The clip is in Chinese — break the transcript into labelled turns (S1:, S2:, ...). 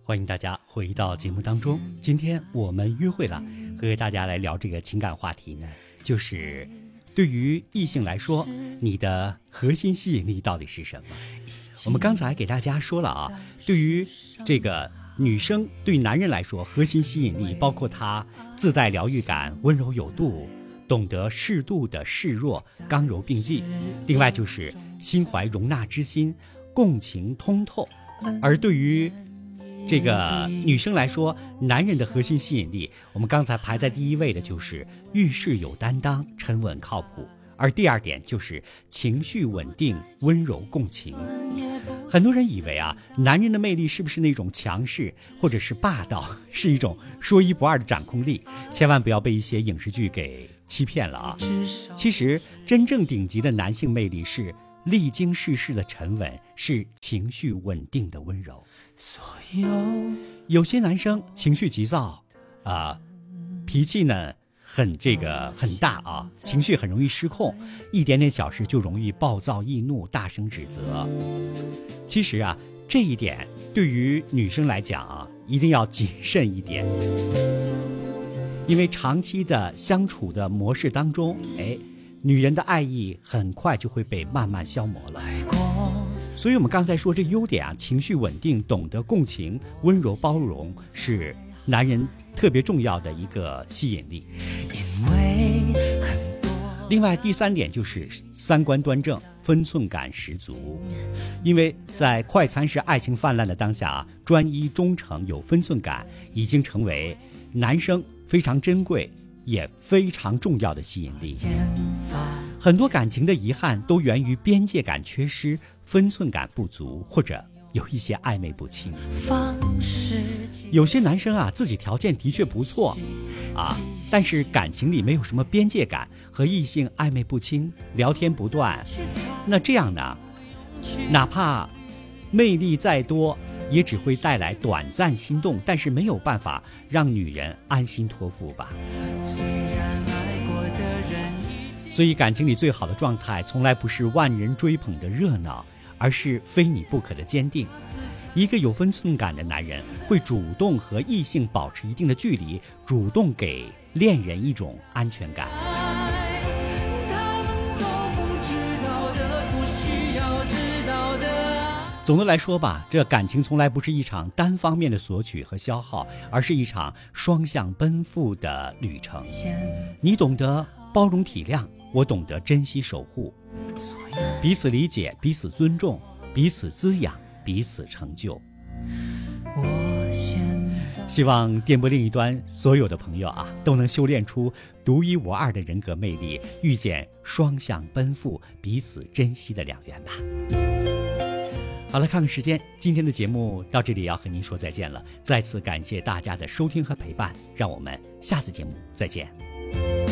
S1: 欢迎大家回到节目当中。今天我们约会了，和大家来聊这个情感话题呢，就是对于异性来说，你的核心吸引力到底是什么？我们刚才给大家说了啊，对于这个女生对男人来说，核心吸引力包括他自带疗愈感、温柔有度，懂得适度的示弱，刚柔并济。另外就是心怀容纳之心，共情通透。而对于这个女生来说，男人的核心吸引力，我们刚才排在第一位的就是遇事有担当、沉稳靠谱，而第二点就是情绪稳定、温柔共情。很多人以为啊，男人的魅力是不是那种强势或者是霸道，是一种说一不二的掌控力，千万不要被一些影视剧给欺骗了啊！其实真正顶级的男性魅力是历经世事的沉稳，是情绪稳定的温柔。有些男生情绪急躁脾气呢很大啊，情绪很容易失控，一点点小事就容易暴躁易怒，大声指责。其实啊，这一点对于女生来讲啊，一定要谨慎一点，因为长期的相处的模式当中，女人的爱意很快就会被慢慢消磨了。所以我们刚才说这优点啊，情绪稳定，懂得共情，温柔包容，是男人特别重要的一个吸引力。另外第三点就是三观端正，分寸感十足。因为在快餐式爱情泛滥的当下，专一忠诚有分寸感已经成为男生非常珍贵也非常重要的吸引力。很多感情的遗憾都源于边界感缺失，分寸感不足，或者有一些暧昧不清。有些男生啊，自己条件的确不错但是感情里没有什么边界感，和异性暧昧不清，聊天不断。那这样呢，哪怕魅力再多，也只会带来短暂心动，但是没有办法让女人安心托付吧。所以感情里最好的状态，从来不是万人追捧的热闹，而是非你不可的坚定。一个有分寸感的男人会主动和异性保持一定的距离，主动给恋人一种安全感。总的来说吧，这感情从来不是一场单方面的索取和消耗，而是一场双向奔赴的旅程。你懂得包容体谅，我懂得珍惜守护，彼此理解，彼此尊重，彼此滋养，彼此成就。希望电波另一端所有的朋友都能修炼出独一无二的人格魅力，遇见双向奔赴、彼此珍惜的良缘吧。好了，看看时间，今天的节目到这里要和您说再见了。再次感谢大家的收听和陪伴，让我们下次节目再见。